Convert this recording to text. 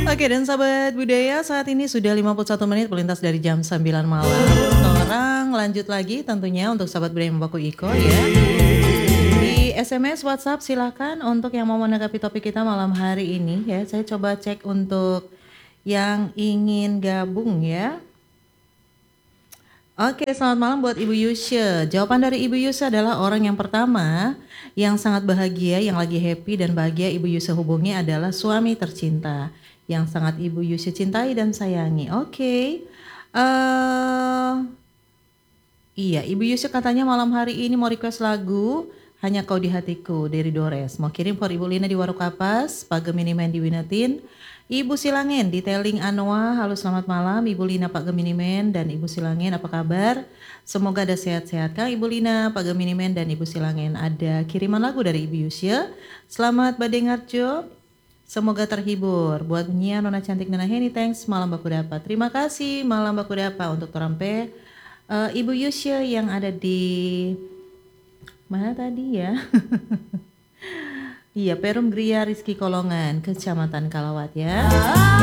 Oke, dan sahabat budaya, saat ini sudah 51 menit melintas dari jam 9 malam. Orang lanjut lagi tentunya untuk sahabat budaya Mbakku Iko ya. Di SMS, WhatsApp silakan untuk yang mau menanggapi topik kita malam hari ini ya. Saya coba cek untuk yang ingin gabung ya. Oke, selamat malam buat Ibu Yusya. Jawaban dari Ibu Yusya adalah orang yang pertama yang sangat bahagia, yang lagi happy dan bahagia Ibu Yusya hubungi adalah suami tercinta yang sangat Ibu Yusya cintai dan sayangi. Oke. Iya, Ibu Yusya katanya malam hari ini mau request lagu Hanya Kau di Hatiku dari Dores. Mau kirim for Ibu Lina di Warukapas, Pak Gemini Man di Winatin, Ibu Silangen di Teling Anoa. Halo selamat malam Ibu Lina, Pak Gemini Man dan Ibu Silangen, apa kabar? Semoga ada sehat-sehat Kang Ibu Lina, Pak Gemini Man dan Ibu Silangen. Ada kiriman lagu dari Ibu Yusya. Selamat Badengarjo. Semoga terhibur. Buat Nia Nona Cantik Nona Heni, thanks malam baku dapat. Terima kasih malam baku dapat untuk Torampe. Ibu Yusya yang ada di mana tadi ya? Iya, Perum Gria Rizky Kolongan, Kecamatan Kalawat ya.